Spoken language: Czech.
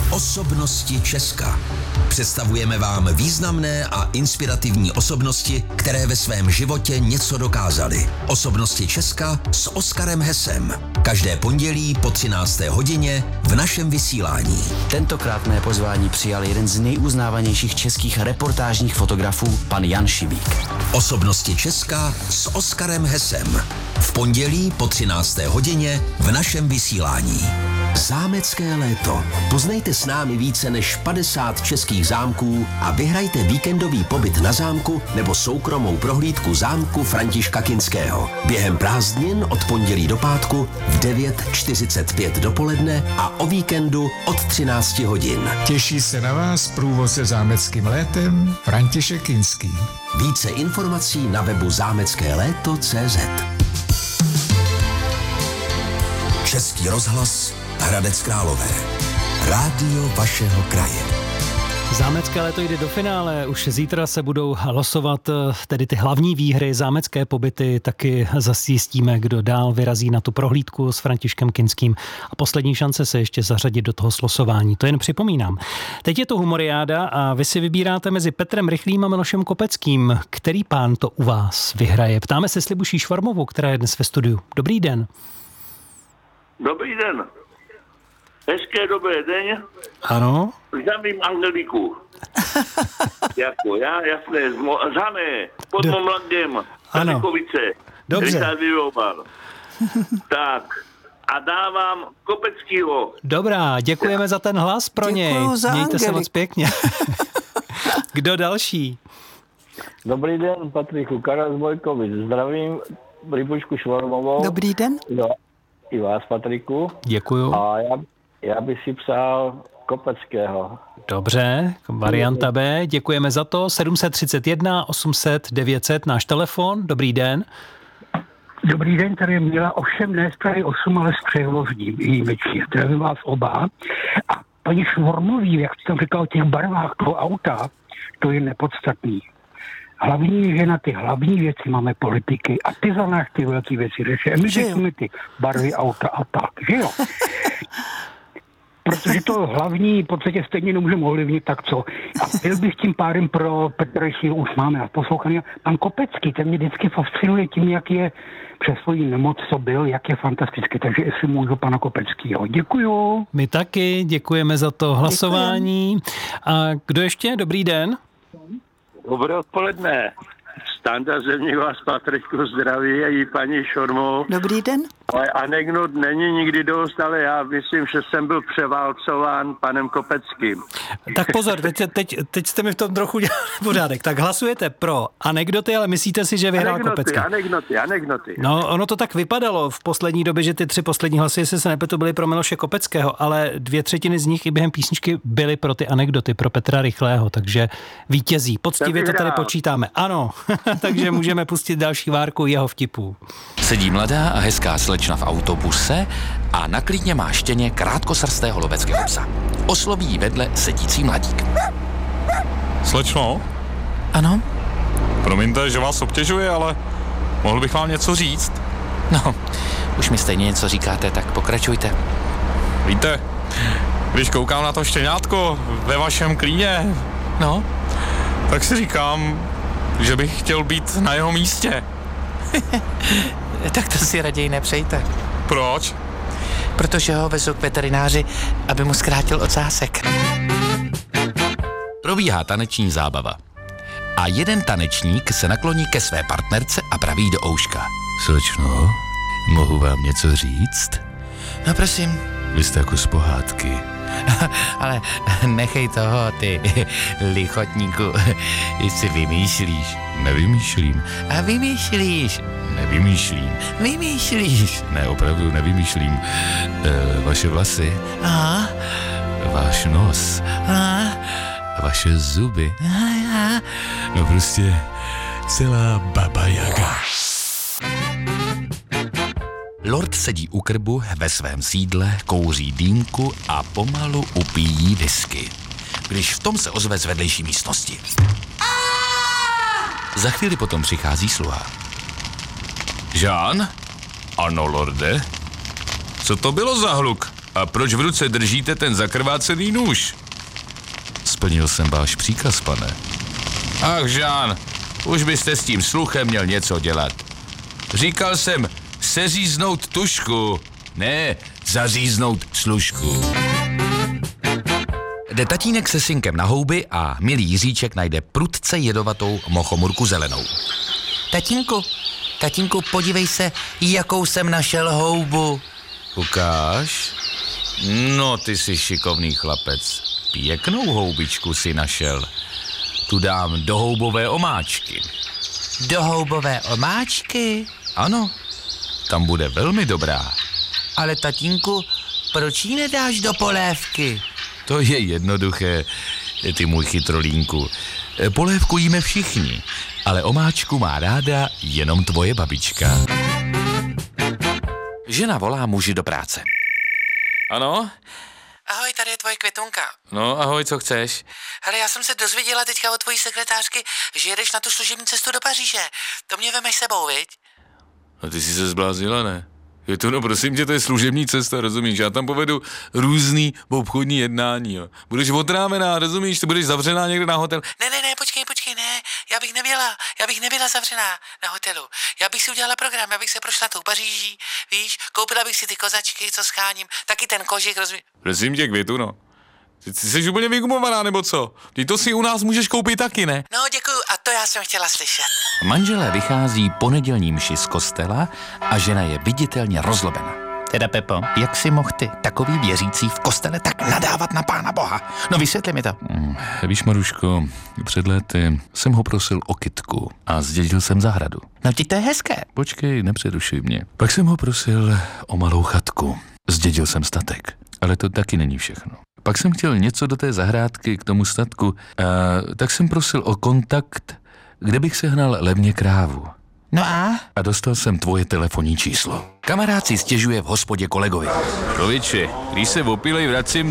Osobnosti Česka. Představujeme vám významné a inspirativní osobnosti, které ve svém životě něco dokázaly. Osobnosti Česka s Oskarem Hesem. Každé pondělí po 13. hodině v našem vysílání. Tentokrát mé pozvání přijal jeden z nejuznávanějších českých reportážních fotografů, pan Jan Šibík. Osobnosti Česka s Oskarem Hesem. V pondělí po 13. hodině v našem vysílání. Zámecké léto. Poznejte s námi více než 50 českých zámků a vyhrajte víkendový pobyt na zámku nebo soukromou prohlídku zámku Františka Kinského. Během prázdnin od pondělí do pátku v 9:45 dopoledne a o víkendu od 13 hodin. Těší se na vás průvodce zámeckým létem František Kinský. Více informací na webu zámeckéléto.cz. Český rozhlas Hradec Králové. Rádio vašeho kraje. Zámecké léto jde do finále, už zítra se budou losovat tedy ty hlavní výhry, zámecké pobyty, taky zjistíme, kdo dál vyrazí na tu prohlídku s Františkem Kinským a poslední šance se ještě zařadit do toho slosování, to jen připomínám. Teď je to humoriáda a vy si vybíráte mezi Petrem Rychlým a Milošem Kopeckým. Který pán to u vás vyhraje? Ptáme se s Libuší Švarmovou, která je dnes ve studiu. Dobrý den. Dobrý den. Hezké dobré den. Ano. Zdravím Angeliku. Jako já, jasné, Zané, pod Momlandem, Karlikovice. Dobře. Tak, a dávám Kopeckýho. Dobrá, děkujeme za ten hlas pro něj. Mějte se moc pěkně. Kdo další? Dobrý den, Patriku, Karel z Bojkovic. Zdravím Libušku Švarmovou. Dobrý den. I vás, Patriku. Děkuju. A já bych si psal Kopeckého. Dobře, varianta B, děkujeme za to. 731 800 900, náš telefon. Dobrý den. Dobrý den, tady je Mila, ovšem ne z Prahy 8, ale z Přehloždí, výjimečně. Zdravím vás oba. A paní Švormový, jak jste tam říkal o těch barvách toho auta, to je nepodstatný. Hlavní je, že na ty hlavní věci máme politiky a ty za nás ty velké věci řeší. My řešíme ty barvy auta a tak, že jo? Protože to hlavní v podstatě stejně nemůžeme ovlivnit, tak co. A byl bych tím pádem pro Petra Rychlého, už máme a poslouchaný. Pan Kopecký, ten mě vždycky fascinuje tím, jak je přes svoji nemoc, co byl, jak je fantastický. Takže jestli můžu pana Kopeckého. Děkuju. My taky děkujeme za to hlasování. A kdo ještě? Dobrý den. Dobré odpoledne. Standa Zemní vás, Patriku, zdraví a i paní Šormo. Dobrý den. Anekdot není nikdy dost, ale já myslím, že jsem byl převálcován panem Kopeckým. Tak pozor, teď jste mi v tom trochu dělali pořádek. Tak hlasujete pro anekdoty, ale myslíte si, že vyhrál Kopecký. Anekdoty. No, ono to tak vypadalo v poslední době, že ty 3 poslední hlasy, jestli se nepletu, byly pro Miloše Kopeckého, ale 2/3 z nich i během písničky byly pro ty anekdoty, pro Petra Rychlého, takže vítězí. Poctivě to tady počítáme. Ano, takže můžeme pustit další várku jeho vtipů. Sedí mladá a hezká slečna v autobuse a na klíně má štěně krátkosrstého loveckého psa. Osloví jí vedle sedící mladík. Slečno? Ano? Promiňte, že vás obtěžuje, ale mohl bych vám něco říct? No, už mi stejně něco říkáte, tak pokračujte. Víte, když koukám na to štěňátko ve vašem klíně, No? tak si říkám, že bych chtěl být na jeho místě. Tak to si raději nepřejte. Proč? Protože ho vezu k veterináři, aby mu zkrátil ocásek. Probíhá taneční zábava. A jeden tanečník se nakloní ke své partnerce a praví do ouška. Slečno, mohu vám něco říct? No prosím. Vy jste jako z pohádky. Ale nechej toho, ty lichotníku, jestli vymýšlíš. Nevymýšlím. A vymýšlíš. Nevymýšlím. Vymýšlíš. Ne, opravdu nevymýšlím. Vaše vlasy. Aha. Váš nos. Aha. Vaše zuby. Aha. No prostě celá Baba Jaga. Lord sedí u krbu ve svém sídle, kouří dýmku a pomalu upíjí whisky. Když v tom se ozve z vedlejší místnosti. Za chvíli potom přichází sluha. Jean? Ano, lorde? Co to bylo za hluk? A proč v ruce držíte ten zakrvácený nůž? Splnil jsem váš příkaz, pane. Ach, Žán, už byste s tím sluchem měl něco dělat. Říkal jsem seříznout tušku, ne zaříznout služku. Jde tatínek se synkem na houby a milý Jiříček najde prudce jedovatou mochomurku zelenou. Tatínku, podívej se, jakou jsem našel houbu. Ukáž? No, ty jsi šikovný chlapec. Pěknou houbičku si našel. Tu dám do houbové omáčky. Do houbové omáčky? Ano, tam bude velmi dobrá. Ale tatínku, proč ji nedáš do polévky? To je jednoduché, ty můj chytrolínku. Polévku jíme všichni, ale omáčku má ráda jenom tvoje babička. Žena volá muži do práce. Ano? Ahoj, tady je tvoje Květunka. No, ahoj, co chceš? Hele, já jsem se dozvěděla teďka od tvojí sekretářky, že jedeš na tu služební cestu do Paříže. To mě vemeš sebou, viď? No ty jsi se zbláznila, ne? Je to, no prosím tě, to je služební cesta, rozumíš? Já tam povedu různý obchodní jednání, jo. Budeš otrávená, rozumíš? Ty budeš zavřená někde na hotel. Ne, počkej, ne. Já bych nebyla zavřená na hotelu. Já bych si udělala program, já bych se prošla tou Paříží, víš? Koupila bych si ty kozačky, co scháním, taky ten kožik, rozumíš? Prosím tě, Květu, no. Ty jsi úplně vygumovaná, nebo co? Ty to si u nás můžeš koupit taky, ne? No, děkuju, a to já jsem chtěla slyšet. Manželé vychází po nedělní mši z kostela a žena je viditelně rozlobena. Teda Pepo, jak si mohl ty, takový věřící v kostele, tak nadávat na Pána Boha? No vysvětli mi to. Víš, Maruško, před lety jsem ho prosil o kytku a zdědil jsem zahradu. No ti to je hezké. Počkej, nepřerušuj mě. Pak jsem ho prosil o malou chatku. Zdědil jsem statek, ale to taky není všechno. Pak jsem chtěl něco do té zahrádky k tomu statku, tak jsem prosil o kontakt, kde bych sehnal levně krávu. No a? A dostal jsem tvoje telefonní číslo. Kamarád si stěžuje v hospodě kolegovi. Člověče, když se opilej vracím